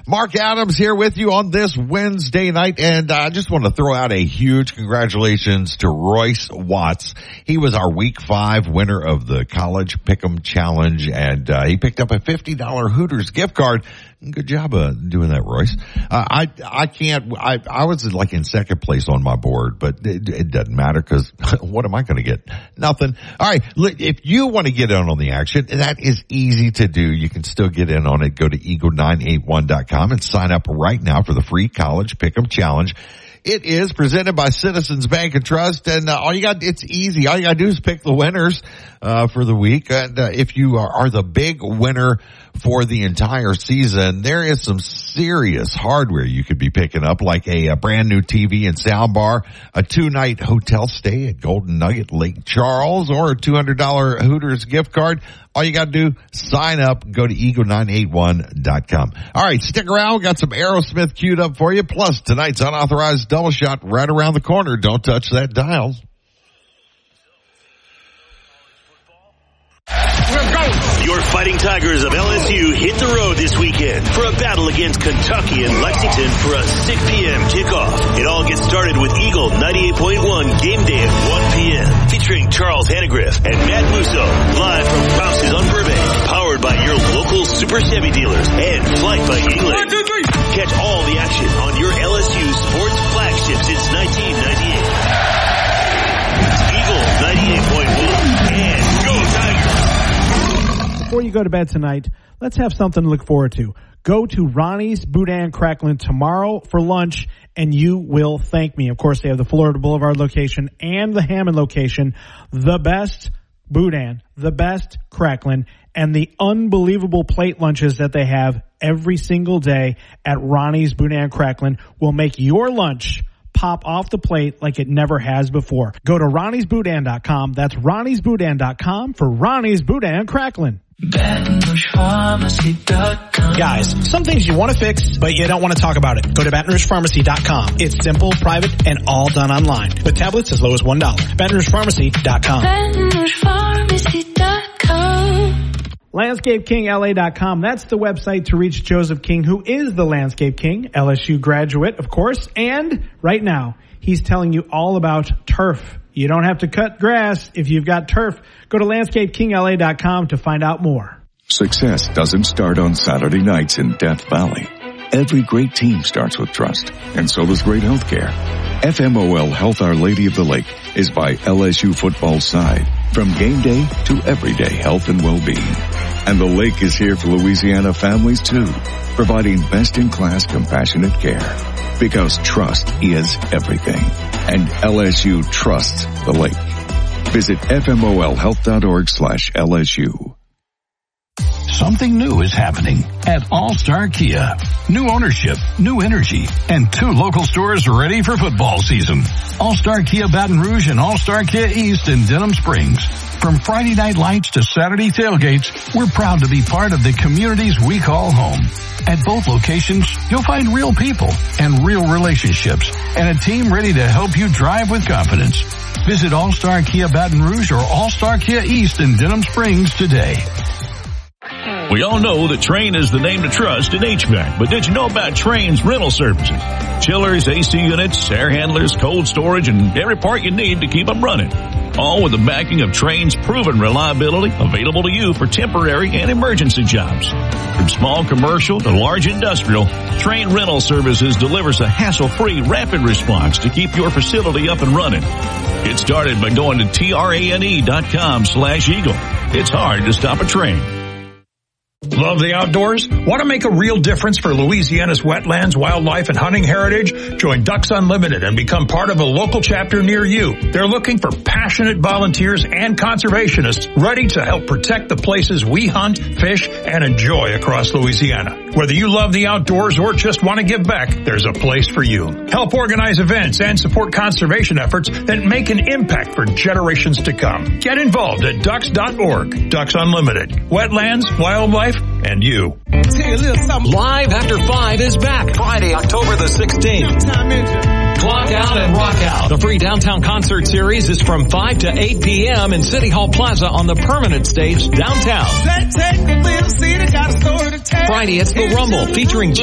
Mark Adams here with you on this Wednesday night, and I just want to throw out a huge congratulations to Royce Watts. He was our Week 5 winner of the College Pick'em Challenge, and he picked up a $50 Hooters gift card. Good job doing that, Royce. I was like in second place on my board, but it doesn't matter because what am I going to get? Nothing. All right. If you want to get in on the action, that is easy to do. You can still get in on it. Go to eagle981.com and sign up right now for the free College Pick'em Challenge. It is presented by Citizens Bank and Trust, and it's easy. All you got to do is pick the winners for the week. And if you are the big winner for the entire season, there is some serious hardware you could be picking up, like a brand new TV and soundbar, a 2-night hotel stay at Golden Nugget Lake Charles, or a $200 Hooters gift card. All you got to do, sign up, go to eagle981.com. All right, stick around. We got some Aerosmith queued up for you. Plus, tonight's unauthorized double shot right around the corner. Don't touch that dial. Your Fighting Tigers of LSU hit the road this weekend for a battle against Kentucky and Lexington for a 6 p.m. kickoff. It all gets started with Eagle 98.1 game day at 1 p.m. featuring Charles Hannegriff and Matt Musso live from Rouse's on Burbank, powered by your local Super Chevy dealers and Flight by England. Catch all the action on your LSU sports flagship since 1998. It's Eagle 98.1 and go Tigers! Before you go to bed tonight, let's have something to look forward to. Go to Ronnie's Boudin Cracklin tomorrow for lunch, and you will thank me. Of course, they have the Florida Boulevard location and the Hammond location. The best Boudin, the best Cracklin, and the unbelievable plate lunches that they have every single day at Ronnie's Boudin Cracklin will make your lunch pop off the plate like it never has before. Go to Ronnie'sBoudin.com. That's Ronnie'sBoudin.com for Ronnie's Boudin Cracklin. Guys, some things you want to fix, but you don't want to talk about it. Go to BatonRougePharmacy.com. It's simple, private, and all done online. With tablets as low as $1. BatonRougePharmacy.com. BatonRougePharmacy.com. LandscapeKingLA.com. That's the website to reach Joseph King, who is the Landscape King, LSU graduate, of course. And right now, he's telling you all about turf. You don't have to cut grass if you've got turf. Go to LandscapeKingLA.com to find out more. Success doesn't start on Saturday nights in Death Valley. Every great team starts with trust, and so does great health care. FMOL Health Our Lady of the Lake is by LSU football's side, from game day to everyday health and well-being. And the lake is here for Louisiana families too, providing best-in-class compassionate care. Because trust is everything. And LSU trusts the lake. Visit fmolhealth.org/LSU. Something new is happening at All-Star Kia. New ownership, new energy, and 2 local stores ready for football season. All-Star Kia Baton Rouge and All-Star Kia East in Denham Springs. From Friday night lights to Saturday tailgates, we're proud to be part of the communities we call home. At both locations, you'll find real people and real relationships and a team ready to help you drive with confidence. Visit All-Star Kia Baton Rouge or All-Star Kia East in Denham Springs today. We all know that Trane is the name to trust in HVAC, but did you know about Trane's rental services? Chillers, AC units, air handlers, cold storage, and every part you need to keep them running. All with the backing of Trane's proven reliability, available to you for temporary and emergency jobs. From small commercial to large industrial, Trane Rental Services delivers a hassle-free rapid response to keep your facility up and running. Get started by going to trane.com/Eagle. It's hard to stop a Trane. Love the outdoors? Want to make a real difference for Louisiana's wetlands, wildlife, and hunting heritage? Join Ducks Unlimited and become part of a local chapter near you. They're looking for passionate volunteers and conservationists ready to help protect the places we hunt, fish, and enjoy across Louisiana. Whether you love the outdoors or just want to give back, there's a place for you. Help organize events and support conservation efforts that make an impact for generations to come. Get involved at ducks.org. Ducks Unlimited. Wetlands, wildlife, and you. Live After 5 is back Friday, October the 16th. Clock Out and Rock Out. The free downtown concert series is from 5 to 8 p.m. in City Hall Plaza on the permanent stage downtown. Friday, it's The Rumble featuring